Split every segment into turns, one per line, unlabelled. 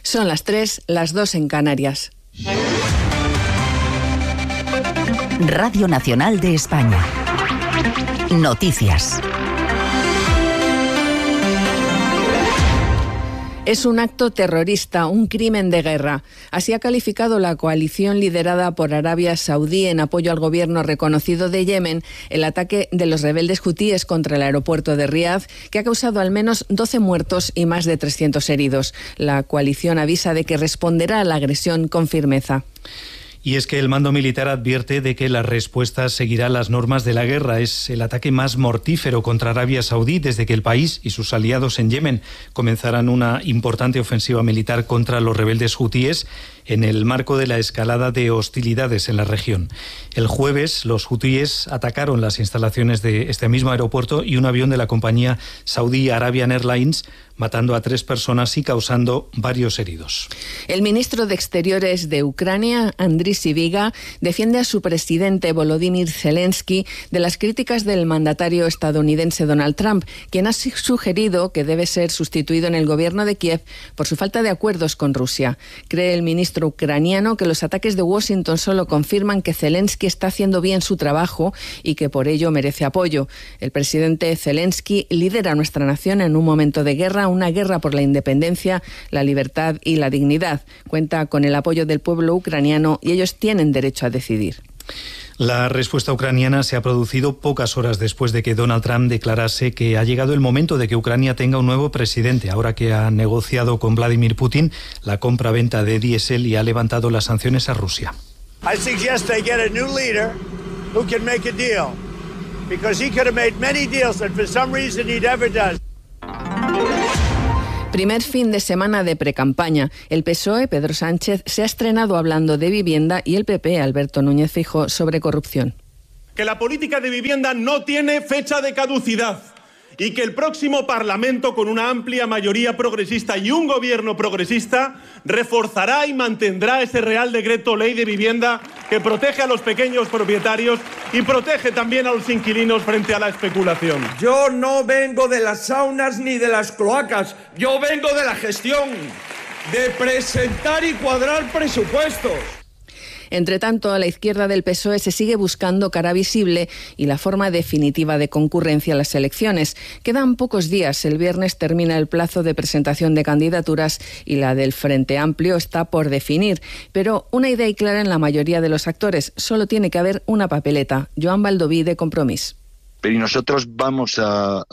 Son las 3, las 2 en Canarias.
Radio Nacional de España. Noticias.
Es un acto terrorista, un crimen de guerra. Así ha calificado la coalición liderada por Arabia Saudí en apoyo al gobierno reconocido de Yemen el ataque de los rebeldes hutíes contra el aeropuerto de Riad, que ha causado al menos 12 muertos y más de 300 heridos. La coalición avisa de que responderá a la agresión con firmeza.
Y es que el mando militar advierte de que la respuesta seguirá las normas de la guerra. Es el ataque más mortífero contra Arabia Saudí desde que el país y sus aliados en Yemen comenzaran una importante ofensiva militar contra los rebeldes hutíes en el marco de la escalada de hostilidades en la región. El jueves, los hutíes atacaron las instalaciones de este mismo aeropuerto y un avión de la compañía saudí Arabian Airlines, matando a 3 personas y causando varios heridos.
El ministro de Exteriores de Ucrania, Andriy Sybiga, defiende a su presidente Volodymyr Zelensky de las críticas del mandatario estadounidense Donald Trump, quien ha sugerido que debe ser sustituido en el gobierno de Kiev por su falta de acuerdos con Rusia. Cree el ministro ucraniano que los ataques de Washington solo confirman que Zelensky está haciendo bien su trabajo y que por ello merece apoyo. El presidente Zelensky lidera a nuestra nación en un momento de guerra, una guerra por la independencia, la libertad y la dignidad. Cuenta con el apoyo del pueblo ucraniano y ellos tienen derecho a decidir.
La respuesta ucraniana se ha producido pocas horas después de que Donald Trump declarase que ha llegado el momento de que Ucrania tenga un nuevo presidente, ahora que ha negociado con Vladimir Putin la compra-venta de diésel y ha levantado las sanciones a Rusia.
I suggest they get a new leader who can make a deal, because he could have made many deals that for some reason he never does.
Primer fin de semana de precampaña. El PSOE, Pedro Sánchez, se ha estrenado hablando de vivienda y el PP, Alberto Núñez Feijóo, sobre corrupción.
Que la política de vivienda no tiene fecha de caducidad y que el próximo Parlamento, con una amplia mayoría progresista y un gobierno progresista, reforzará y mantendrá ese Real Decreto Ley de Vivienda que protege a los pequeños propietarios y protege también a los inquilinos frente a la especulación.
Yo no vengo de las saunas ni de las cloacas, yo vengo de la gestión, de presentar y cuadrar presupuestos.
Entre tanto, a la izquierda del PSOE se sigue buscando cara visible y la forma definitiva de concurrencia a las elecciones. Quedan pocos días. El viernes termina el plazo de presentación de candidaturas y la del Frente Amplio está por definir. Pero una idea y clara en la mayoría de los actores. Solo tiene que haber una papeleta. Joan Baldoví, de Compromís.
Pero nosotros vamos a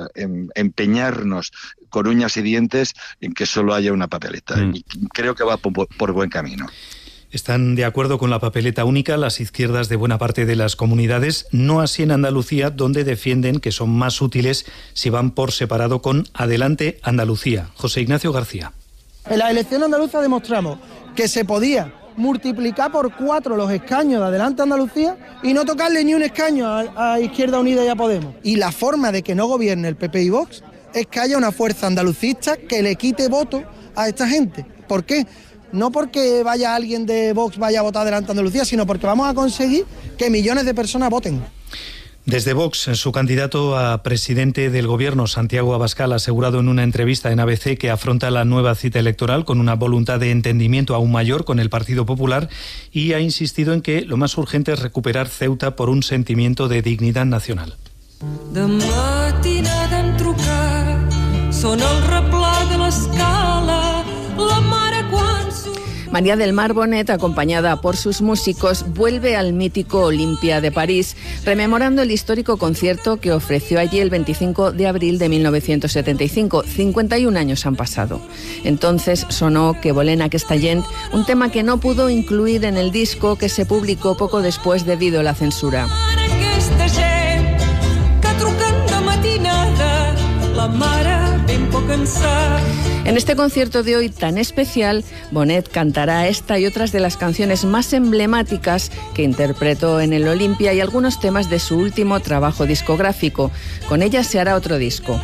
empeñarnos con uñas y dientes en que solo haya una papeleta. Y creo que va por buen camino.
Están de acuerdo con la papeleta única las izquierdas de buena parte de las comunidades, no así en Andalucía, donde defienden que son más útiles si van por separado con Adelante Andalucía. José Ignacio García.
En la elección andaluza demostramos que se podía multiplicar por 4 los escaños de Adelante Andalucía y no tocarle ni un escaño a Izquierda Unida y a Podemos. Y la forma de que no gobierne el PP y Vox es que haya una fuerza andalucista que le quite voto a esta gente. ¿Por qué? No porque vaya alguien de Vox vaya a votar Adelante Andalucía, sino porque vamos a conseguir que millones de personas voten.
Desde Vox, su candidato a presidente del Gobierno, Santiago Abascal, ha asegurado en una entrevista en ABC que afronta la nueva cita electoral con una voluntad de entendimiento aún mayor con el Partido Popular y ha insistido en que lo más urgente es recuperar Ceuta por un sentimiento de dignidad nacional.
De matinada en trucar, son el replà de l'escala, la mare quan
María del Mar Bonet, acompañada por sus músicos, vuelve al mítico Olympia de París, rememorando el histórico concierto que ofreció allí el 25 de abril de 1975. 51 años han pasado. Entonces sonó Que volem aquesta gent, un tema que no pudo incluir en el disco que se publicó poco después debido a la censura. En este concierto de hoy tan especial, Bonet cantará esta y otras de las canciones más emblemáticas que interpretó en el Olympia y algunos temas de su último trabajo discográfico. Con ella se hará otro disco.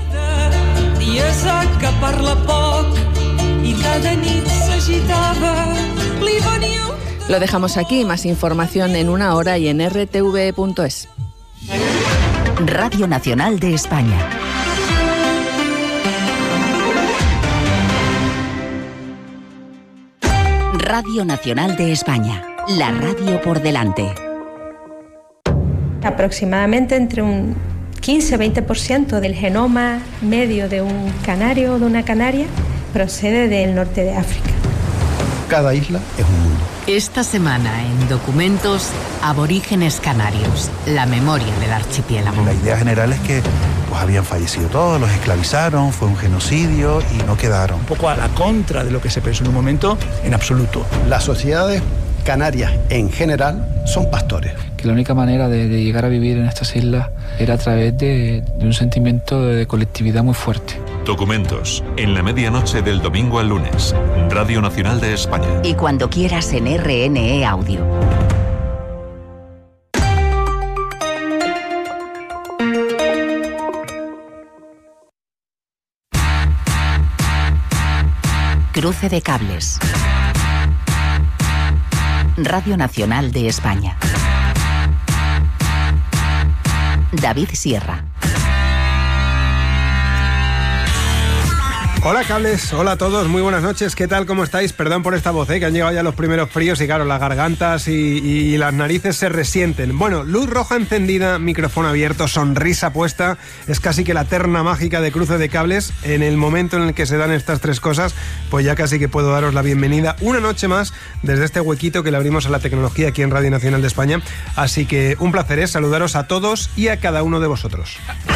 Lo dejamos aquí, más información en una hora y en rtv.es.
Radio Nacional de España. Radio Nacional de España, la radio por delante.
Aproximadamente entre un 15-20% del genoma medio de un canario o de una canaria procede del norte de África.
Cada isla es un mundo.
Esta semana en Documentos, Aborígenes Canarios, la memoria del archipiélago.
La idea general es que pues habían fallecido todos, los esclavizaron, fue un genocidio y no quedaron.
Un poco a la contra de lo que se pensó en un momento, en absoluto.
Las sociedades canarias en general son pastores.
Que la única manera de llegar a vivir en estas islas era a través de un sentimiento de colectividad muy fuerte.
Documentos, en la medianoche del domingo al lunes, Radio Nacional de España.
Y cuando quieras en RNE Audio. Cruce de cables. Radio Nacional de España. David Sierra.
Hola cables, hola a todos, muy buenas noches, ¿qué tal? ¿Cómo estáis? Perdón por esta voz, que han llegado ya los primeros fríos y claro, las gargantas y las narices se resienten. Bueno, luz roja encendida, micrófono abierto, sonrisa puesta, es casi que la terna mágica de Cruce de Cables. En el momento en el que se dan estas tres cosas, pues ya casi que puedo daros la bienvenida una noche más desde este huequito que le abrimos a la tecnología aquí en Radio Nacional de España. Así que un placer es saludaros a todos y a cada uno de vosotros.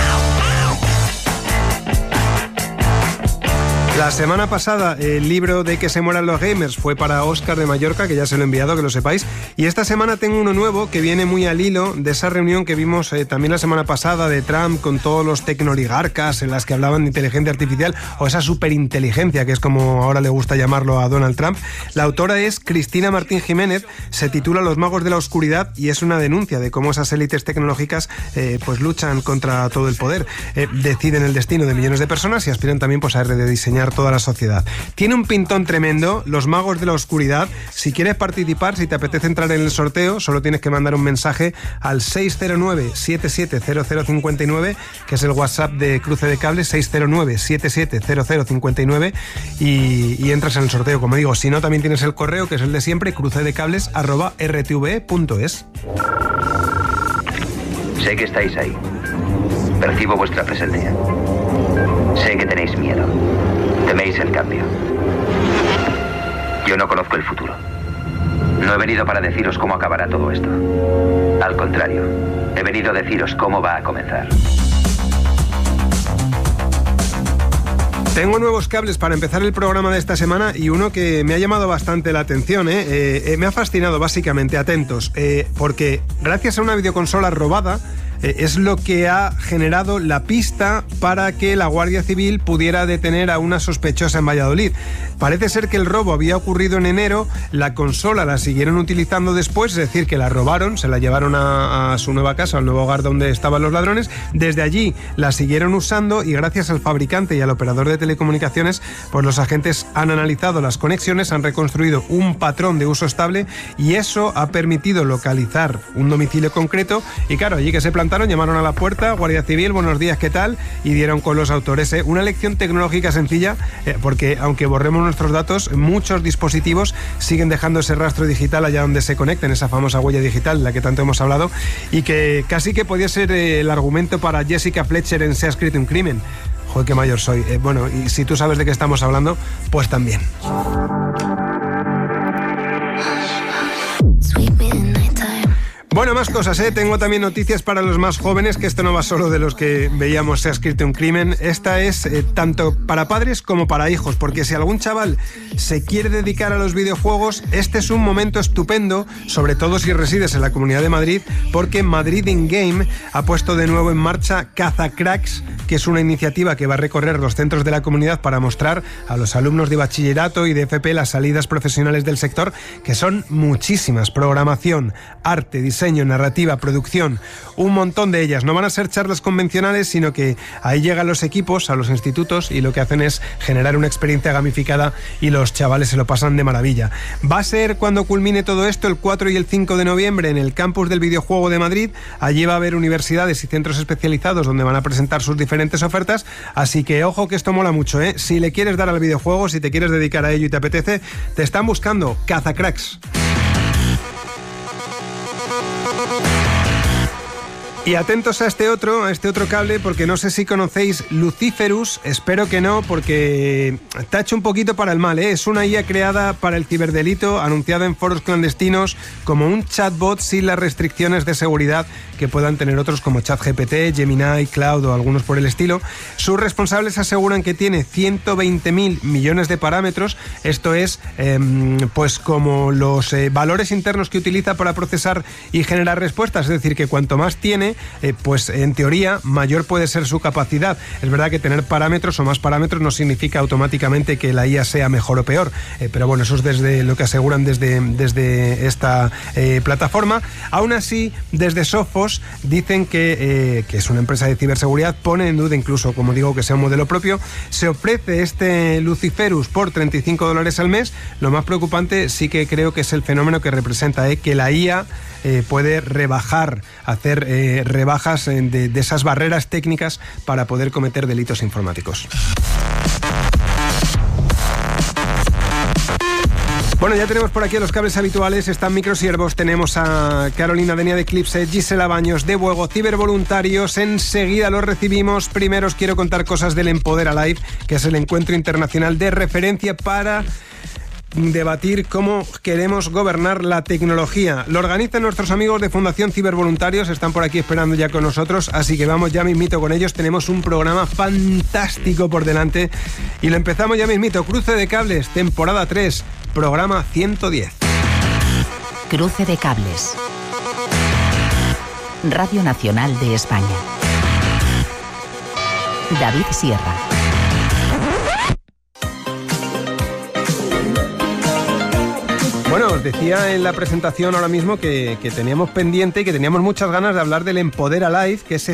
La semana pasada el libro de Que se mueran los gamers fue para Óscar de Mallorca, que ya se lo he enviado, que lo sepáis. Y esta semana tengo uno nuevo que viene muy al hilo de esa reunión que vimos también la semana pasada de Trump con todos los tecnoligarcas en las que hablaban de inteligencia artificial o esa superinteligencia, que es como ahora le gusta llamarlo a Donald Trump. La autora es Cristina Martín Jiménez, se titula Los magos de la oscuridad y es una denuncia de cómo esas élites tecnológicas pues luchan contra todo el poder, deciden el destino de millones de personas y aspiran también pues a rediseñar toda la sociedad. Tiene un pintón tremendo, Los magos de la oscuridad. Si quieres participar, si te apetece entrar en el sorteo, solo tienes que mandar un mensaje al 609-770059, que es el WhatsApp de Cruce de Cables, 609-770059, y entras en el sorteo, como digo. Si no, también tienes el correo, que es el de siempre, crucedecables@rtve.es.
Sé que estáis ahí. Percibo vuestra presencia. Sé que tenéis miedo. Teméis el cambio. Yo no conozco el futuro. No he venido para deciros cómo acabará todo esto. Al contrario, he venido a deciros cómo va a comenzar.
Tengo nuevos cables para empezar el programa de esta semana y uno que me ha llamado bastante la atención, me ha fascinado básicamente, atentos, porque gracias a una videoconsola robada, es lo que ha generado la pista para que la Guardia Civil pudiera detener a una sospechosa en Valladolid. Parece ser que el robo había ocurrido en enero, la consola la siguieron utilizando después, es decir, que la robaron, se la llevaron a su nueva casa, al nuevo hogar donde estaban los ladrones. Desde allí la siguieron usando y gracias al fabricante y al operador de telecomunicaciones, pues los agentes han analizado las conexiones, han reconstruido un patrón de uso estable y eso ha permitido localizar un domicilio concreto y claro, allí que se plantaron, llamaron a la puerta, Guardia Civil, buenos días, ¿qué tal? Y dieron con los autores. Una lección tecnológica sencilla, porque aunque borremos nuestros datos, muchos dispositivos siguen dejando ese rastro digital allá donde se conecten, esa famosa huella digital de la que tanto hemos hablado y que casi que podía ser el argumento para Jessica Fletcher en Se ha escrito un crimen. Joder, qué mayor soy. Bueno, y si tú sabes de qué estamos hablando, pues también. Bueno, más cosas, Tengo también noticias para los más jóvenes, que esto no va solo de los que veíamos Se ha escrito un crimen. Esta es tanto para padres como para hijos, porque si algún chaval se quiere dedicar a los videojuegos, este es un momento estupendo, sobre todo si resides en la Comunidad de Madrid, porque Madrid in Game ha puesto de nuevo en marcha Cazacracks, que es una iniciativa que va a recorrer los centros de la comunidad para mostrar a los alumnos de bachillerato y de FP las salidas profesionales del sector, que son muchísimas: programación, arte, diseño, diseño, narrativa, producción, un montón de ellas. No van a ser charlas convencionales, sino que ahí llegan los equipos a los institutos y lo que hacen es generar una experiencia gamificada y los chavales se lo pasan de maravilla. Va a ser cuando culmine todo esto el 4 y el 5 de noviembre en el campus del videojuego de Madrid. Allí va a haber universidades y centros especializados donde van a presentar sus diferentes ofertas, así que ojo que esto mola mucho, ¿eh? Si le quieres dar al videojuego, si te quieres dedicar a ello y te apetece, te están buscando cazacracks. Y atentos a este otro cable, porque no sé si conocéis Luciferus, espero que no, porque tacho un poquito para el mal, ¿eh? Es una IA creada para el ciberdelito, anunciada en foros clandestinos como un chatbot sin las restricciones de seguridad que puedan tener otros como ChatGPT, Gemini, Cloud o algunos por el estilo. Sus responsables aseguran que tiene 120.000 millones de parámetros, esto es pues como los valores internos que utiliza para procesar y generar respuestas, es decir, que cuanto más tiene, pues en teoría mayor puede ser su capacidad. Es verdad que tener parámetros o más parámetros no significa automáticamente que la IA sea mejor o peor, pero bueno, eso es desde lo que aseguran desde esta plataforma. Aún así, desde Sophos dicen que es una empresa de ciberseguridad, pone en duda incluso, como digo, que sea un modelo propio. Se ofrece este Luciferus por $35 al mes. Lo más preocupante sí que creo que es el fenómeno que representa, que la IA puede hacer rebajas de esas barreras técnicas para poder cometer delitos informáticos. Bueno, ya tenemos por aquí a los cables habituales, están Microsiervos, tenemos a Carolina Denia de Eclipse, Gisela Baños de Buego, cibervoluntarios, enseguida los recibimos. Primero os quiero contar cosas del Empodera Live, que es el encuentro internacional de referencia para debatir cómo queremos gobernar la tecnología. Lo organizan nuestros amigos de Fundación Cibervoluntarios, están por aquí esperando ya con nosotros, así que vamos ya mismito con ellos. Tenemos un programa fantástico por delante y lo empezamos ya mismito. Cruce de Cables, temporada 3, programa 110.
Cruce de Cables. Radio Nacional de España. David Sierra.
Bueno, os decía en la presentación ahora mismo que teníamos pendiente y que teníamos muchas ganas de hablar del Empodera Live, que es